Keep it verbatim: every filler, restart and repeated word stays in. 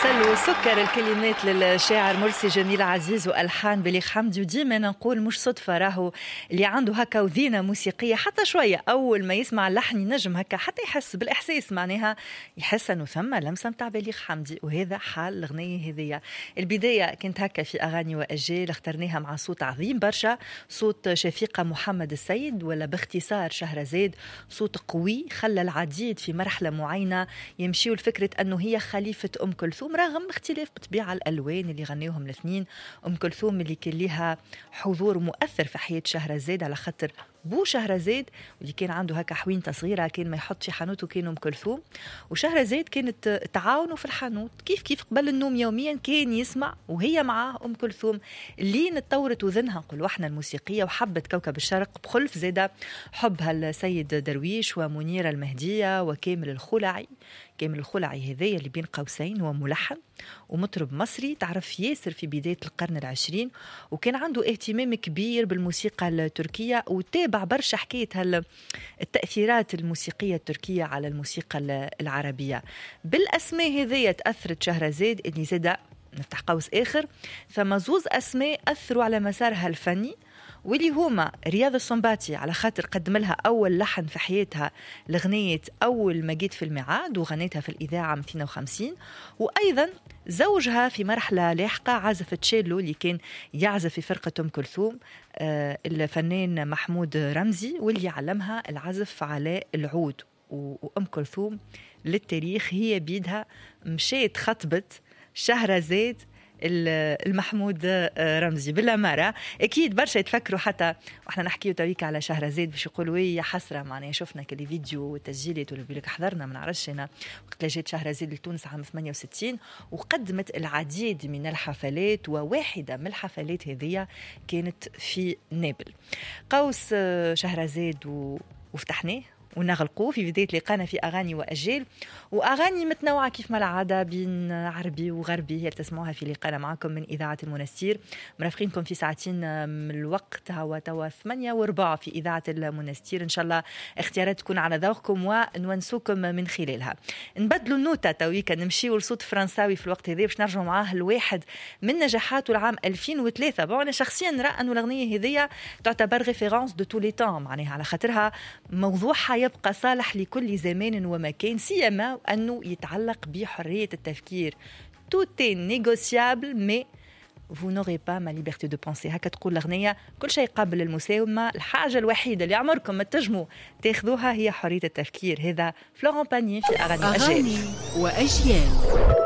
عسل وسكر الكلمات للشاعر مرسي جميل عزيز والحان بليغ حمدي. وديما نقول مش صدفه راهو اللي عنده هكا وذينه موسيقيه حتى شويه اول ما يسمع اللحن ينجم هكا حتى يحس بالاحساس، معناها يحس انه ثم لمسه نتاع بليغ حمدي، وهذا حال الاغنيه هذيا. البدايه كانت هكا في اغاني واجيال اخترناها مع صوت عظيم برشا، صوت شفيقه محمد السيد ولا باختصار شهرزاد، صوت قوي خلى العديد في مرحله معينه يمشيوا لفكره انه هي خليفه ام كلثوم رغم اختلاف بطبيعه الالوان اللي غنيوهم الاثنين. ام كلثوم اللي كان لها حضور مؤثر في حياه شهرزاد على خاطر بو شهرزاد واللي كان عنده هكا حوينته صغيره كان ما يحط في حانوته كان ام كلثوم، وشهرزاد كانت تعاونوا في الحانوت كيف كيف قبل النوم يوميا كان يسمع وهي معاه ام كلثوم اللي نتطورت وذنها نقولوا احنا الموسيقيه وحبت كوكب الشرق بخلف زاده حبها السيد درويش ومنيره المهديه وكامل الخلعي. كامل الخلعي هذايا اللي بين قوسين هو ملحن ومطرب مصري تعرف ياسر في بداية القرن العشرين، وكان عنده اهتمام كبير بالموسيقى التركية وتابع برشا حكاية التأثيرات الموسيقية التركية على الموسيقى العربية. بالأسماء هذيا تأثرت شهرزاد اللي زاد نفتح قوس آخر ثم زوز أسماء أثروا على مسارها الفني، واللي هما رياض السنباطي على خاطر قدم لها أول لحن في حياتها لغنية أول ما جيت في الميعاد وغنيتها في الإذاعة مئتين وخمسين، وأيضا زوجها في مرحلة لاحقة عازف تشيلو اللي كان يعزف في فرقة أم كلثوم آه الفنان محمود رمزي واللي علمها العزف على العود. وأم كلثوم للتاريخ هي بيدها مشيت خطبت شهرزاد المحمود رمزي بالأمارة. أكيد برشا يتفكروا حتى وإحنا نحكيو تويك على شهرزاد باش يقولوا إيه يا حسرة معناها شفنا كل فيديو وتسجيلات واللي بيقولك حضرنا ما نعرفش أنا وقت جات شهرزاد لتونس عام ثمانية وستين وقدمت العديد من الحفلات، وواحدة من الحفلات هذه كانت في نابل. قوس شهرزاد و... وفتحناه ونغلقوه في بداية لقانا في أغاني وأجيال وأغاني متنوعة كيف ما العادة بين عربي وغربي هي تسمعوها في لقانا معكم من إذاعة المنستير. مرافقينكم في ساعتين من الوقت هو توا ثمانية وربع في إذاعة المنستير. إن شاء الله اختيارات تكون على ذوقكم ونونسوكم من خلالها. نبدلوا النوتة تويكا نمشيوا لصوت فرنساوي في الوقت هذا باش نرجعوا معاه الواحد من نجاحاته العام ألفين وثلاثة. بقى أنا شخصيا نرى أنه الأغنية هذه تعتبر ريفيرانس دو تولي طون معناها على خاطرها موضوعها يبقى صالح لكل زمان ومكان، سيما أنه يتعلق بحرية التفكير. Tout est négociable mais vous n'aurez pas ma liberté de penser. هكا تقول الأغنية كل شيء قابل للمساومة، الحاجة الوحيدة اللي عمركم ما تجموا تاخذوها هي حرية التفكير. هذا فلوران باني في أغاني, أغاني وأجيال.